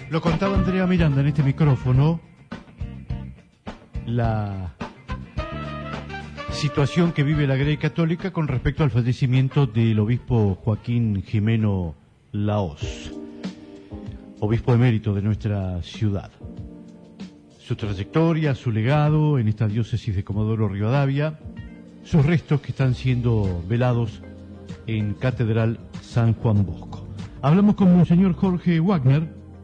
Lo contaba Andrea Miranda en este micrófono, la situación que vive la Grey Católica con respecto al fallecimiento del obispo Joaquín Jimeno Lahoz, obispo emérito de nuestra ciudad. Su trayectoria, su legado en esta diócesis de Comodoro Rivadavia, sus restos que están siendo velados en Catedral San Juan Bosco. Hablamos con Monseñor Jorge Wagner,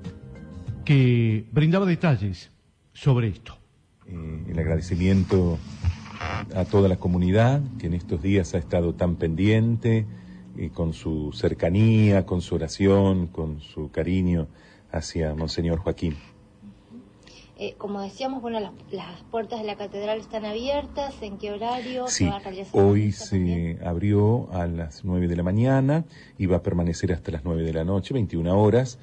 que brindaba detalles sobre esto. El agradecimiento a toda la comunidad que en estos días ha estado tan pendiente, con su cercanía, con su oración, con su cariño hacia Monseñor Joaquín. Como decíamos, bueno, las puertas de la catedral están abiertas. ¿En qué horario sí, se va a realizar? Hoy se abrió a las 9 de la mañana y va a permanecer hasta las 9 de la noche, 21 horas.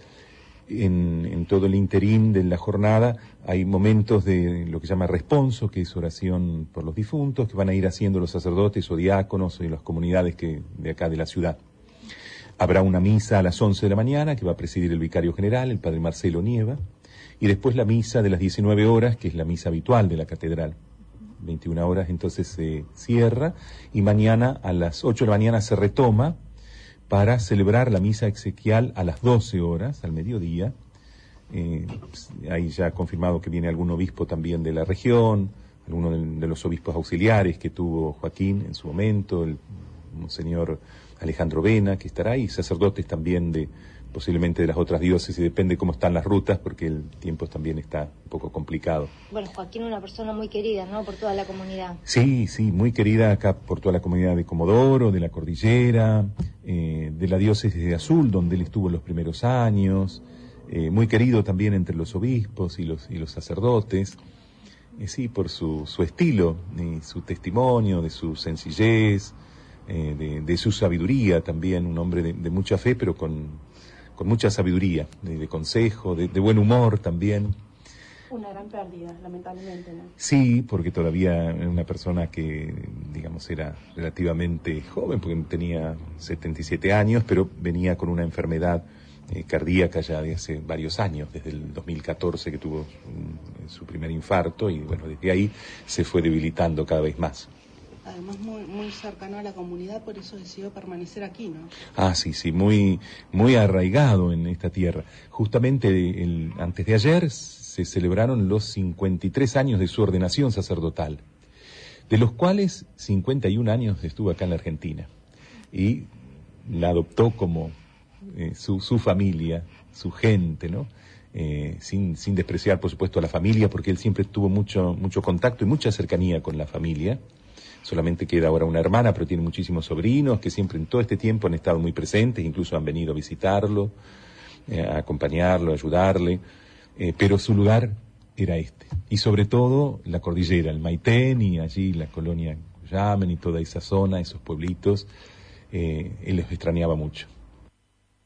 En todo el interín de la jornada hay momentos de lo que se llama responso, que es oración por los difuntos, que van a ir haciendo los sacerdotes o diáconos y las comunidades de acá de la ciudad. Habrá una misa a las 11 de la mañana que va a presidir el vicario general, el padre Marcelo Nieva, y después la misa de las 19 horas, que es la misa habitual de la catedral. 21 horas entonces se cierra, y mañana a las 8 de la mañana se retoma para celebrar la misa exequial a las 12 horas, al mediodía. Hay ya confirmado que viene algún obispo también de la región, alguno de los obispos auxiliares que tuvo Joaquín en su momento, el monseñor Alejandro Vena, que estará ahí, sacerdotes también posiblemente de las otras diócesis, depende cómo están las rutas, porque el tiempo también está un poco complicado. Bueno, Joaquín, una persona muy querida, ¿no?, por toda la comunidad. Sí, muy querida acá por toda la comunidad de Comodoro, de la Cordillera, de la diócesis de Azul, donde él estuvo en los primeros años, muy querido también entre los obispos y los sacerdotes, sí, por su estilo, su testimonio, de su sencillez, de su sabiduría también, un hombre de mucha fe, pero con mucha sabiduría, de consejo, de buen humor también. Una gran pérdida, lamentablemente, ¿no? Sí, porque todavía era una persona que, digamos, era relativamente joven, porque tenía 77 años, pero venía con una enfermedad cardíaca ya de hace varios años, desde el 2014 que tuvo su primer infarto, y bueno, desde ahí se fue debilitando cada vez más. Además muy cercano a la comunidad, por eso decidió permanecer aquí, ¿no? Ah, sí, muy arraigado en esta tierra. Justamente antes de ayer se celebraron los 53 años de su ordenación sacerdotal, de los cuales 51 años estuvo acá en la Argentina, y la adoptó como su familia, su gente, ¿no? Sin despreciar, por supuesto, a la familia, porque él siempre tuvo mucho contacto y mucha cercanía con la familia. Solamente queda ahora una hermana, pero tiene muchísimos sobrinos que siempre en todo este tiempo han estado muy presentes, incluso han venido a visitarlo, a acompañarlo, a ayudarle, pero su lugar era este. Y sobre todo la cordillera, el Maitén, y allí la colonia Cuyamen y toda esa zona, esos pueblitos, él los extrañaba mucho.